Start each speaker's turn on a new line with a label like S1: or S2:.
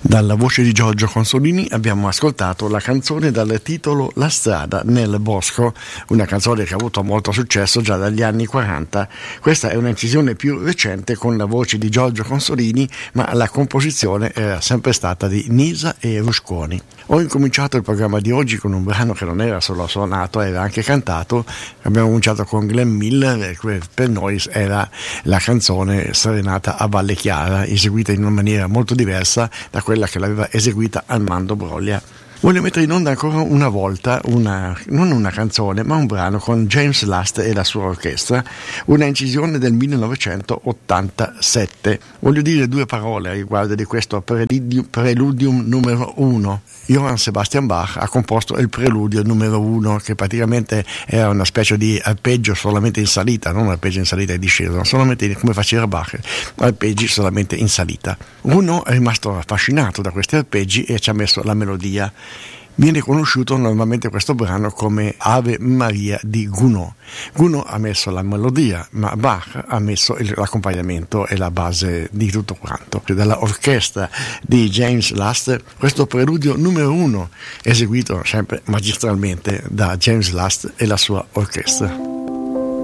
S1: Dalla voce di Giorgio Consolini abbiamo ascoltato la canzone dal titolo La strada nel bosco, una canzone che ha avuto molto successo già dagli anni 40. Questa è un'incisione più recente con la voce di Giorgio Consolini, ma la composizione era sempre stata di Nisa e Rusconi. Ho incominciato il programma di oggi con un brano che non era solo suonato, era anche cantato. Abbiamo cominciato con Glenn Miller, che per noi era la canzone Serenata a Valle Chiara, eseguita in una maniera molto diversa da quella che l'aveva eseguita Armando Broglia. Voglio mettere in onda ancora una volta non una canzone, ma un brano con James Last e la sua orchestra, una incisione del 1987. Voglio dire due parole a riguardo di questo preludium numero 1. Johann Sebastian Bach ha composto il preludio numero 1, che praticamente era una specie di arpeggio solamente in salita, non un arpeggio in salita e discesa, ma solamente come faceva Bach, arpeggi solamente in salita. Uno è rimasto affascinato da questi arpeggi e ci ha messo la melodia. Viene conosciuto normalmente questo brano come Ave Maria di Gounod. Gounod ha messo la melodia, ma Bach ha messo l'accompagnamento e la base di tutto quanto. Dalla orchestra di James Last, questo preludio numero 1, eseguito sempre magistralmente da James Last e la sua orchestra.